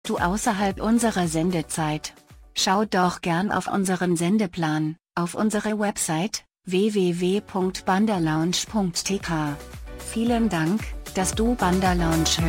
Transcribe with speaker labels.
Speaker 1: du außerhalb unserer Sendezeit. Schau doch gern auf unseren Sendeplan, auf unsere Website, www.bandalounge.tk. Vielen Dank, dass du Banda Lounge hörst.